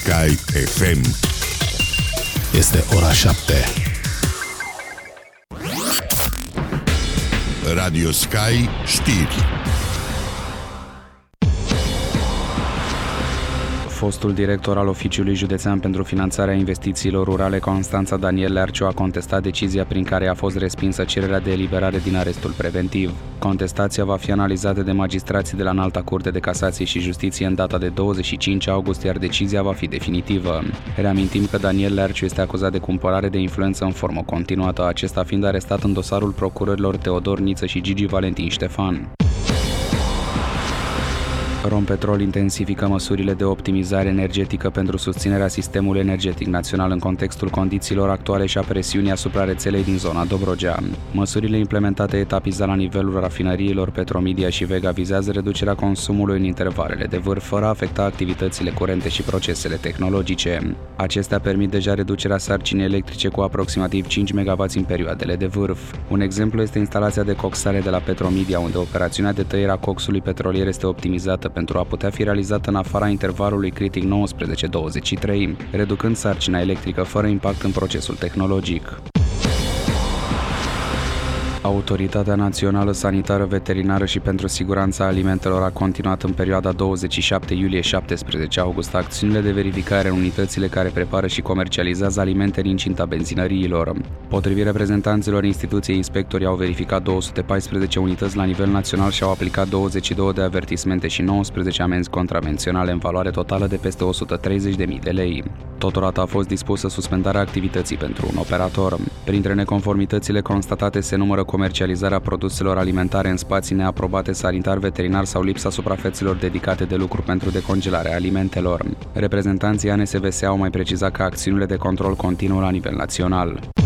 Sky FM. Este ora 7. Radio Sky știri. Fostul director al Oficiului Județean pentru Finanțarea Investițiilor Rurale, Constanța Daniel Lerciu, a contestat decizia prin care a fost respinsă cererea de eliberare din arestul preventiv. Contestația va fi analizată de magistrații de la Înalta Curte de Casație și Justiție în data de 25 august, iar decizia va fi definitivă. Reamintim că Daniel Lerciu este acuzat de cumpărare de influență în formă continuată, acesta fiind arestat în dosarul procurorilor Teodor Niță și Gigi Valentin Ștefan. Rompetrol intensifică măsurile de optimizare energetică pentru susținerea sistemului energetic național în contextul condițiilor actuale și a presiunii asupra rețelei din zona Dobrogea. Măsurile implementate etapizat la nivelul rafinăriilor Petromedia și Vega vizează reducerea consumului în intervalele de vârf, fără a afecta activitățile curente și procesele tehnologice. Acestea permit deja reducerea sarcinii electrice cu aproximativ 5 MW în perioadele de vârf. Un exemplu este instalația de coxare de la Petromedia, unde operațiunea de tăiere a coxului petrolier este optimizată pentru a putea fi realizată în afara intervalului critic 19-23, reducând sarcina electrică fără impact în procesul tehnologic. Autoritatea Națională Sanitară Veterinară și pentru Siguranța Alimentelor a continuat în perioada 27 iulie-17 august acțiunile de verificare în unitățile care prepară și comercializează alimente în incinta benzinăriilor. Potrivit reprezentanților instituției, inspectorii au verificat 214 unități la nivel național și au aplicat 22 de avertismente și 19 amenzi contravenționale în valoare totală de peste 130.000 de lei. Totodată a fost dispusă suspendarea activității pentru un operator. Printre neconformitățile constatate se numără comercializarea produselor alimentare în spații neaprobate sanitar-veterinar sau lipsa suprafețelor dedicate de lucru pentru decongelarea alimentelor. Reprezentanții ANSVS au mai precizat că acțiunile de control continuă la nivel național.